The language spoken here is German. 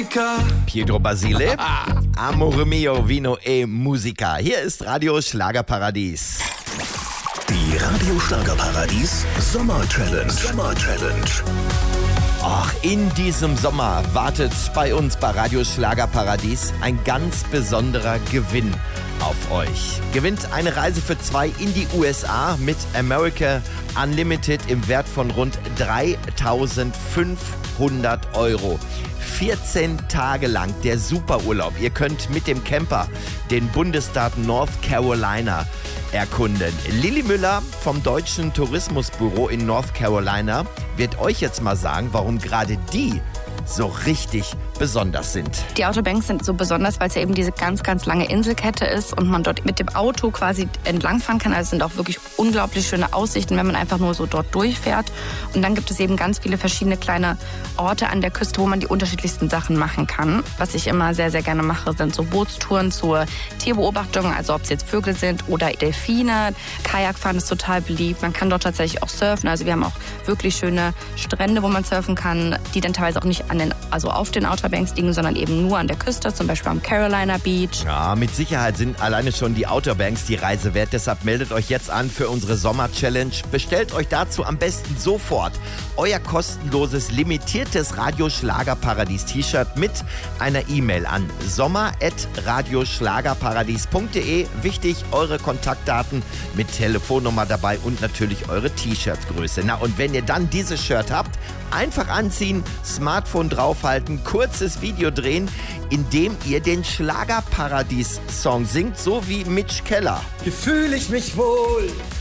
Musica. Pietro Basile. Amore mio, vino e musica. Hier ist Radio Schlagerparadies. Die Radio Schlagerparadies Sommer-Challenge. Ach, in diesem Sommer wartet bei uns bei Radio Schlagerparadies ein ganz besonderer Gewinn auf euch. Gewinnt eine Reise für 2 in die USA mit America Unlimited im Wert von rund 3.500 €. 14 Tage lang der Superurlaub. Ihr könnt mit dem Camper den Bundesstaat North Carolina erkunden. Lilly Müller vom Deutschen Tourismusbüro in North Carolina wird euch jetzt mal sagen, warum gerade die so richtig besonders sind. Die Outer Banks sind so besonders, weil es ja eben diese ganz, ganz lange Inselkette ist und man dort mit dem Auto quasi entlangfahren kann. Also es sind auch wirklich unglaublich schöne Aussichten, wenn man einfach nur so dort durchfährt. Und dann gibt es eben ganz viele verschiedene kleine Orte an der Küste, wo man die unterschiedlichsten Sachen machen kann. Was ich immer sehr, sehr gerne mache, sind so Bootstouren zur Tierbeobachtung, also ob es jetzt Vögel sind oder Delfine. Kajakfahren ist total beliebt. Man kann dort tatsächlich auch surfen. Also wir haben auch wirklich schöne Strände, wo man surfen kann, die dann teilweise auch nicht auf den Outer Banks liegen, sondern eben nur an der Küste, zum Beispiel am Carolina Beach. Ja, mit Sicherheit sind alleine schon die Outer Banks die Reise wert. Deshalb meldet euch jetzt an für unsere Sommer-Challenge. Bestellt euch dazu am besten sofort euer kostenloses, limitiertes Radio Schlagerparadies T-Shirt mit einer E-Mail an sommer@radioschlagerparadies.de. Wichtig, eure Kontaktdaten mit Telefonnummer dabei und natürlich eure T-Shirt-Größe. Na, und wenn ihr dann dieses Shirt habt, einfach anziehen, Smartphone draufhalten, kurzes Video drehen, in dem ihr den Schlagerparadies-Song singt, so wie Mitch Keller. Hier fühle ich mich wohl.